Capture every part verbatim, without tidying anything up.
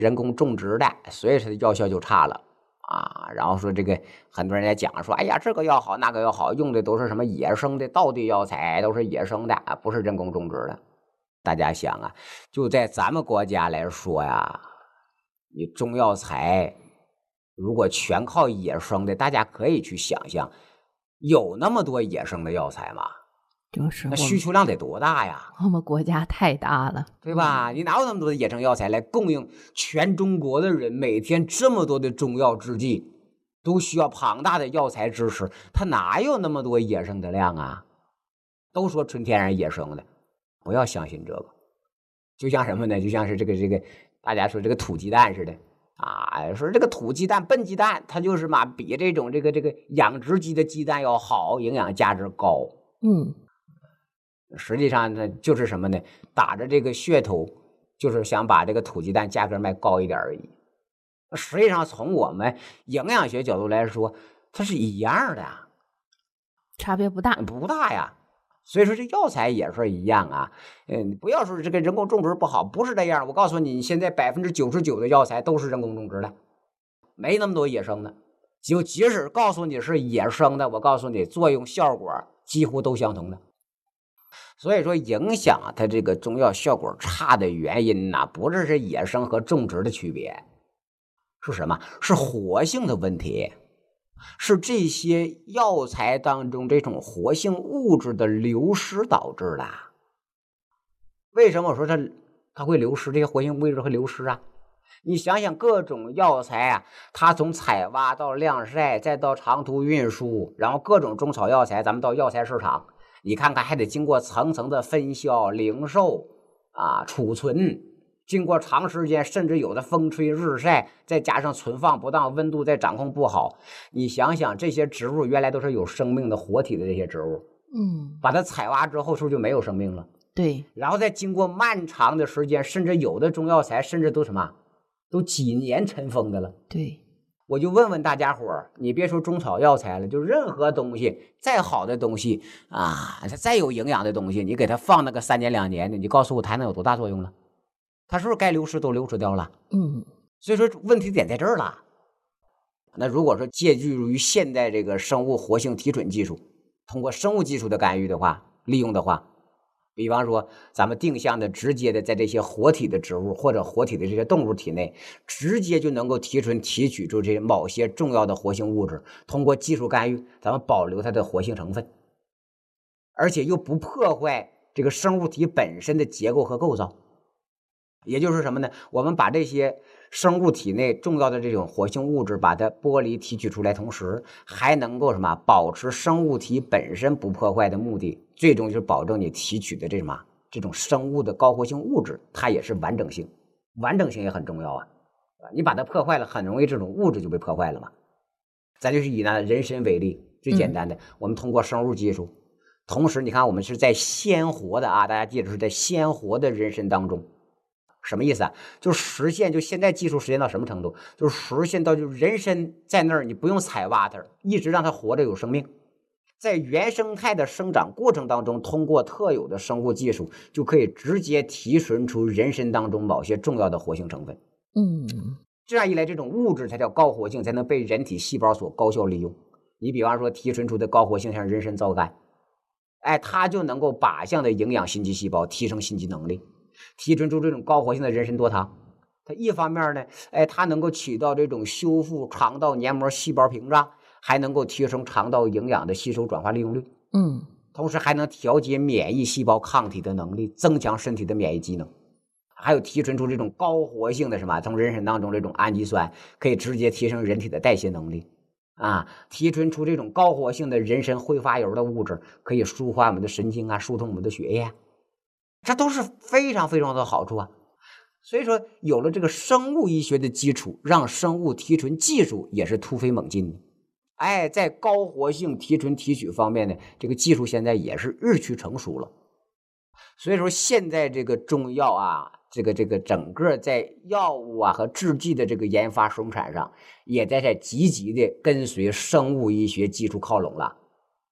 人工种植的，所以它的药效就差了啊。然后说这个很多人在讲说，哎呀，这个药好，那个药好，用的都是什么野生的道地药材，都是野生的，不是人工种植的。大家想啊，就在咱们国家来说呀，你中药材如果全靠野生的，大家可以去想象，有那么多野生的药材吗？ 就是那需求量得多大呀？ 我们国家太大了， 对吧？你哪有那么多的野生药材来供应全中国的人？每天这么多的中药制剂，都需要庞大的药材支持，它哪有那么多野生的量啊？都说纯天然野生的，不要相信这个。就像什么呢？就像是这个这个，大家说这个土鸡蛋似的啊，说这个土鸡蛋、笨鸡蛋，它就是嘛，比这种这个这个养殖鸡的鸡蛋要好，营养价值高。 嗯。 实际上呢，就是什么呢？打着这个噱头，就是想把这个土鸡蛋价格卖高一点而已。实际上，从我们营养学角度来说，它是一样的， 差别不大， 不大呀。所以说，这药材也是一样啊。嗯，不要说这个人工种植不好，不是这样。我告诉你，现在百分之九十九的药材都是人工种植的，没那么多野生的。就即使告诉你是野生的，我告诉你，作用效果几乎都相同的。所以说，影响啊，它这个中药效果差的原因呢，不是是野生和种植的区别，是什么？是活性的问题，是这些药材当中这种活性物质的流失导致的。为什么我说它它会流失？这些活性物质会流失啊？你想想，各种药材啊，它从采挖到晾晒，再到长途运输，然后各种中草药材，咱们到药材市场。你看看，还得经过层层的分销、零售啊、储存，经过长时间，甚至有的风吹日晒，再加上存放不当，温度再掌控不好。你想想，这些植物原来都是有生命的活体的这些植物， 嗯， 把它采挖之后，是不是就没有生命了？ 对。 然后再经过漫长的时间，甚至有的中药材，甚至都什么，都几年尘封的了。 对。 我就问问大家伙儿，你别说中草药材了，就任何东西，再好的东西啊，它再有营养的东西，你给它放那个三年两年的，你告诉我它能有多大作用了？它是不是该流失都流失掉了？ 嗯， 所以说问题点在这儿了。那如果说借助于现代这个生物活性提纯技术，通过生物技术的干预的话，利用的话，比方说咱们定向的直接的在这些活体的植物或者活体的这些动物体内，直接就能够提纯提取出这某些重要的活性物质，通过技术干预咱们保留它的活性成分，而且又不破坏这个生物体本身的结构和构造。也就是什么呢？我们把这些生物体内重要的这种活性物质把它剥离提取出来，同时还能够什么保持生物体本身不破坏的目的，最终就是保证你提取的这什么这种生物的高活性物质，它也是完整性，完整性也很重要啊。你把它破坏了，很容易这种物质就被破坏了嘛。咱就是以呢人参为例，最简单的，嗯、我们通过生物技术，同时你看我们是在鲜活的啊，大家记住是在鲜活的人参当中。什么意思啊？就实现，就现在技术实现到什么程度？就是实现到就是人参在那儿，你不用采挖它，一直让它活着有生命，在原生态的生长过程当中，通过特有的生物技术，就可以直接提纯出人参当中某些重要的活性成分。 嗯， 这样一来，这种物质才叫高活性，才能被人体细胞所高效利用。你比方说提纯出的高活性，像人参皂苷，哎，它就能够靶向的营养心肌细胞，提升心肌能力。提纯出这种高活性的人参多糖，它一方面呢，哎，它能够起到这种修复肠道黏膜细胞屏障，还能够提升肠道营养的吸收转化利用率。 嗯， 同时还能调节免疫细胞抗体的能力，增强身体的免疫机能。还有提纯出这种高活性的什么，从人参当中这种氨基酸，可以直接提升人体的代谢能力。啊，提纯出这种高活性的人参挥发油的物质，可以舒缓我们的神经啊，疏通我们的血液啊。这都是非常非常的好处啊，所以说有了这个生物医学的基础，让生物提纯技术也是突飞猛进的。哎，在高活性提纯提取方面呢，这个技术现在也是日趋成熟了。所以说现在这个中药啊，这个这个整个在药物啊和制剂的这个研发生产上，也在在积极的跟随生物医学技术靠拢了。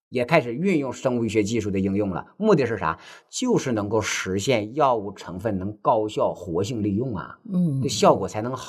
也开始运用生物医学技术的应用了。目的是啥？就是能够实现药物成分能高效活性利用啊， 嗯， 这效果才能好。